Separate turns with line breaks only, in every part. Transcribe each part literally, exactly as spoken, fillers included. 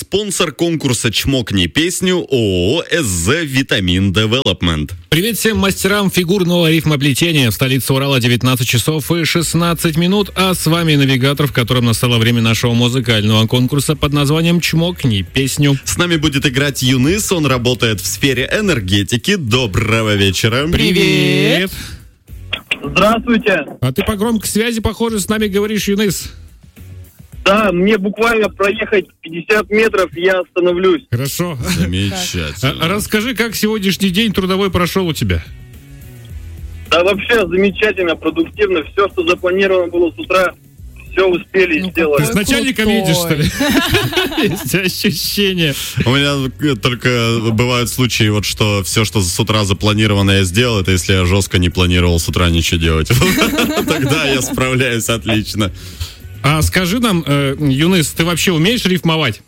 спонсор конкурса «Чмокни песню» ООО «СЗ Витамин Девелопмент».
Привет всем мастерам фигурного рифмоплетения. В столице Урала девятнадцать часов и шестнадцать минут, а с вами навигатор, в котором настало время нашего музыкального конкурса под названием «Чмокни песню».
С нами будет играть Юныс, он работает в сфере энергетики. Доброго вечера.
Привет!
Здравствуйте.
А ты по громкой связи, похоже, с нами говоришь, Юныс.
Да, мне буквально проехать пятьдесят метров, я остановлюсь.
Хорошо.
Замечательно.
А, расскажи, как сегодняшний день трудовой прошел у тебя?
Да вообще замечательно, продуктивно. Все, что запланировано было с утра, все успели
Ну,
сделать.
Ты с начальником
крутой.
едешь, что ли? Есть ощущение.
У меня только бывают случаи, вот что все, что с утра запланировано, я сделал. Это если я жестко не планировал с утра ничего делать. Тогда я справляюсь отлично.
А скажи нам, э, Юныс, ты вообще умеешь рифмовать?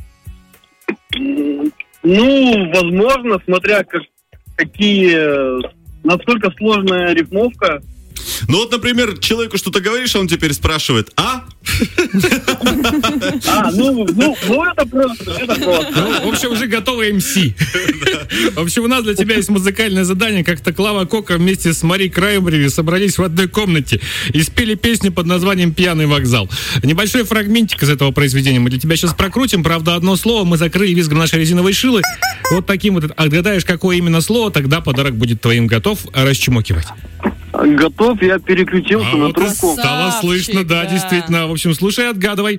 Ну, возможно, смотря как, какие... Насколько сложная рифмовка.
Ну вот, например, человеку что-то говоришь, а он теперь спрашивает: «А?»
А, ну, ну, ну это просто, это просто.
Ну, в общем, уже готовый эм си. В общем, у нас для тебя есть музыкальное задание. Как-то Клава Кока вместе с Мари Краймбрери собрались в одной комнате и спели песню под названием «Пьяный вокзал». Небольшой фрагментик из этого произведения мы для тебя сейчас прокрутим. Правда, одно слово мы закрыли визгом нашей резиновой шилы. Вот таким вот. Отгадаешь, какое именно слово, тогда подарок будет твоим. Готов расчмокивать?
Готов, я переключился
А
на
вот
трубку.
стало
Красавчик,
слышно, да,
да.
действительно. В общем, слушай, отгадывай.